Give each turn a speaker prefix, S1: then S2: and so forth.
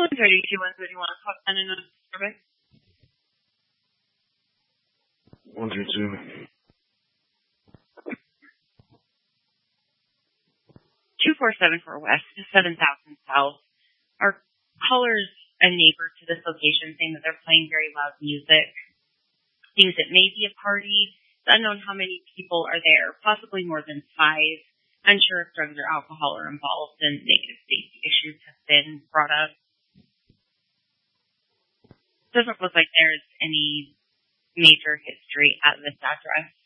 S1: Do you want to talk on another survey?
S2: 132.
S1: 2474 West to 7000 South. Our caller's a neighbor to this location saying that they're playing very loud music. Thinks it may be a party. It's unknown how many people are there, possibly more than 5. Unsure if drugs or alcohol are involved, and negative safety issues have been brought up. Doesn't look like there's any major history at this address.